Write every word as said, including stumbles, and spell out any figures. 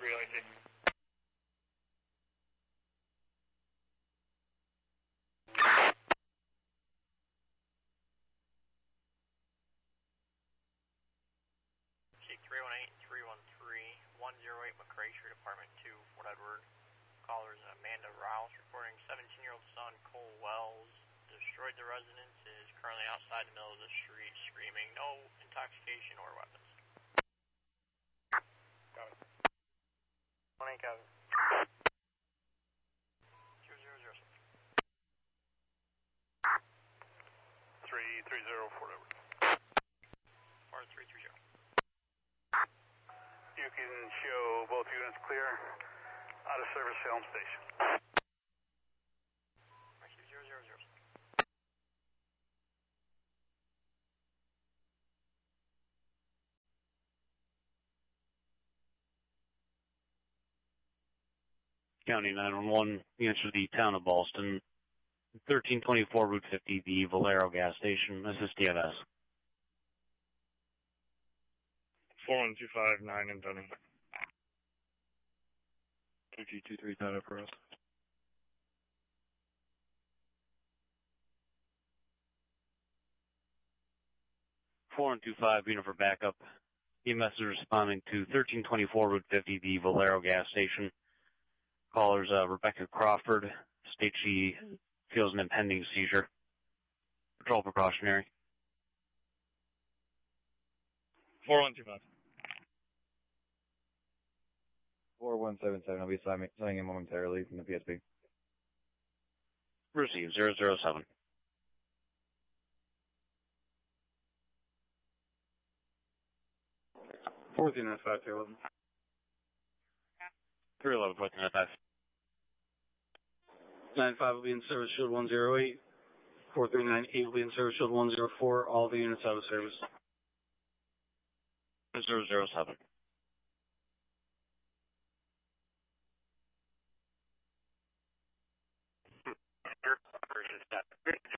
three, I see. three one eight, three one three, one zero eight McCrae Street, Apartment two, Fort Edward. Caller is Amanda Rouse, reporting seventeen-year-old son Cole Wells destroyed the residence, is currently outside the middle of the street screaming, no intoxication or weapons. Got it. one eight, got it. zero zero zero six. three three zero, Fort Edward. Fort three three zero. You can show both units clear. Out of service, Helm Station. zero zero zero. County nine one one, units to the town of Ballston, thirteen twenty-four Route fifty, the Valero gas station, assist D F S. four one two five nine in Dunning. two G two three, tied up for us. four one two five, unit for backup. E M S is responding to thirteen twenty-four Route fifty, the Valero gas station. Caller's uh, Rebecca Crawford, states she feels an impending seizure. Patrol precautionary. four one two five. four one seven seven, I'll be signing in momentarily from the P S P. Receive, zero zero seven. fourteen at five two eleven. three eleven, fourteen at five. nine five will be in service, shield one zero eight. four three nine eight will be in service, shield one zero four. All the units out of service. zero zero seven. Versus that.